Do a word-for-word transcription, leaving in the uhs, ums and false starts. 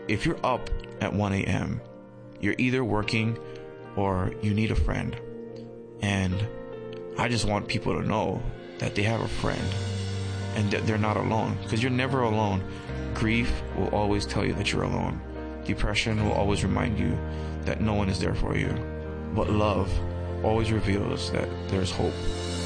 if you're up at one a.m., you're either working or you need a friend. And I just want people to know that they have a friend and that they're not alone, because you're never alone. Grief will always tell you that you're alone. Depression will always remind you that no one is there for you. But love always reveals that there's hope.